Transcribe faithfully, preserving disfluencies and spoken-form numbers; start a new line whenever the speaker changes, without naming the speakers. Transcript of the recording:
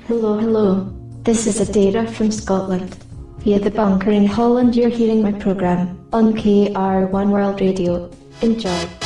Hello, hello. This is Adara from Scotland. Via the bunker in Holland, you're hearing my program on K R one World Radio. Enjoy.